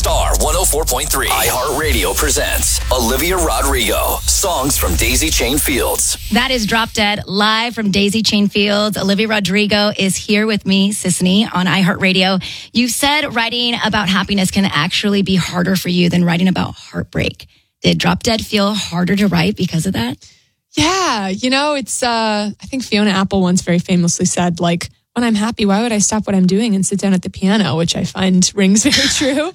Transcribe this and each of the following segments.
Star 104.3 iHeartRadio presents Olivia Rodrigo. Songs from Daisy Chain Fields. That is Drop Dead, live from Daisy Chain Fields. Olivia Rodrigo is here with me, Sisney, on iHeartRadio. You said writing about happiness can actually be harder for you than writing about heartbreak. Did Drop Dead feel harder to write because of that? Yeah, it's, I think Fiona Apple once very famously said, like, when I'm happy, why would I stop what I'm doing and sit down at the piano, which I find rings very true.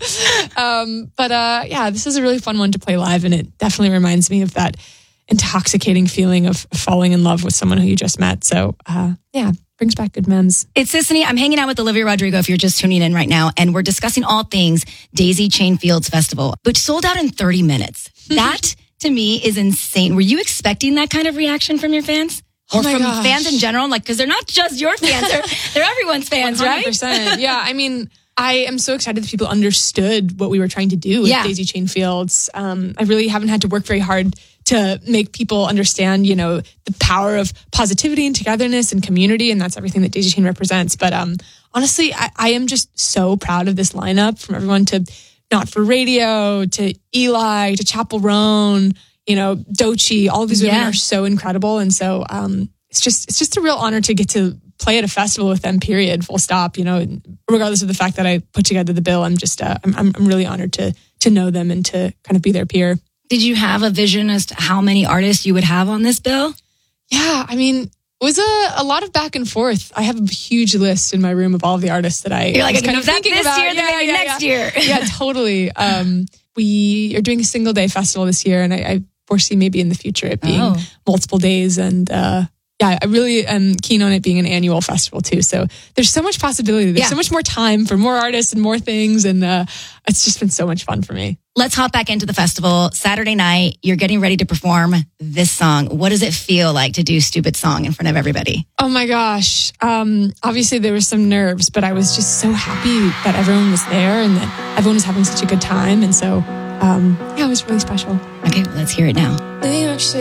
But this is a really fun one to play live, and it definitely reminds me of that intoxicating feeling of falling in love with someone who you just met. So, brings back good memes. It's Sisney. I'm hanging out with Olivia Rodrigo if you're just tuning in right now, and we're discussing all things Daisy Chain Fields Festival, which sold out in 30 minutes. That, to me, is insane. Were you expecting that kind of reaction from your fans? Or from fans in general? Like, because they're not just your fans, they're everyone's fans, 100%. Right? Yeah, I mean, I am so excited that people understood what we were trying to do with Daisy Chain Fields. I really haven't had to work very hard to make people understand, the power of positivity and togetherness and community, and that's everything that Daisy Chain represents. But honestly, I am just so proud of this lineup, from everyone to Not for Radio, to Eli, to Chappell Roan, Doechii. All of these women are so incredible. And so it's just a real honor to get to play at a festival with them, period, full stop. Regardless of the fact that I put together the bill, I'm just, I'm really honored to know them and to kind of be their peer. Did you have a vision as to how many artists you would have on this bill? Yeah, I mean, it was a lot of back and forth. I have a huge list in my room of all of the artists that You're like, I can have that this year, then maybe next year. Yeah, totally. We are doing a single day festival this year, and I foresee maybe in the future it being multiple days. And I really am keen on it being an annual festival too. So there's so much possibility. There's so much more time for more artists and more things. And it's just been so much fun for me. Let's hop back into the festival. Saturday night, you're getting ready to perform this song. What does it feel like to do Stupid Song in front of everybody? Oh my gosh. Obviously there were some nerves, but I was just so happy that everyone was there and that everyone was having such a good time. And so, it was really special. Okay, let's hear it now.